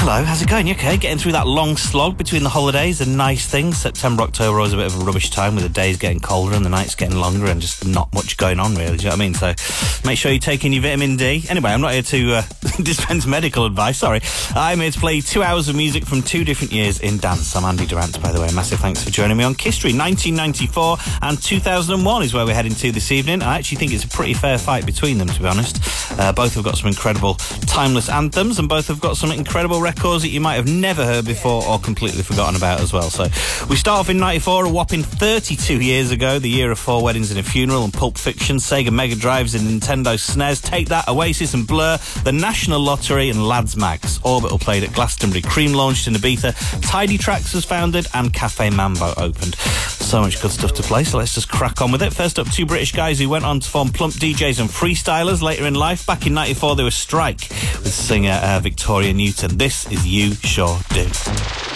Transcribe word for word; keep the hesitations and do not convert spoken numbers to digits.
Hello, how's it going? You okay? Getting through that long slog between the holidays and nice things. September, October always a bit of a rubbish time with the days getting colder and the nights getting longer and just not much going on, really. Do you know what I mean? So make sure you're taking your vitamin D. Anyway, I'm not here to uh, dispense medical advice, sorry. I'm here to play two hours of music from two different years in dance. I'm Andy Durant, by the way. Massive thanks for joining me on History. nineteen ninety-four and two thousand one is where we're heading to this evening. I actually think it's a pretty fair fight between them, to be honest. Uh, both have got some incredible timeless anthems and both have got some incredible records that you might have never heard before or completely forgotten about as well. So we start off in ninety-four, a whopping thirty-two years ago, the year of Four Weddings and a Funeral and Pulp Fiction, Sega Mega Drives and Nintendo S N E S, Take That, Oasis and Blur, the National Lottery and Lads Mags. Orbital played at Glastonbury, Cream launched in Ibiza, Tidy Tracks was founded and Cafe Mambo opened. So much good stuff to play, so let's just crack on with it. First up, two British guys who went on to form Plump D Js and Freestylers later in life. Back in ninety-four, they were Strike with singer uh, Victoria Newton. This is You Sure Do.